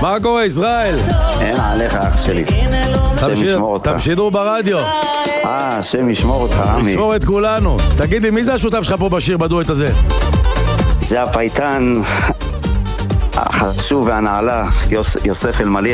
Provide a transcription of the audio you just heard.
מה קורה, ישראל? אין עליך, אח שלי. השם ישמור אותך. תמשידו ברדיו. השם ישמור אותך, רמי. ישמור את כולנו. תגיד לי, מי זה השותף שלך פה בשיר בדואט הזה? זה הפייטן החשוב והנעלה, יוסף אלמליח.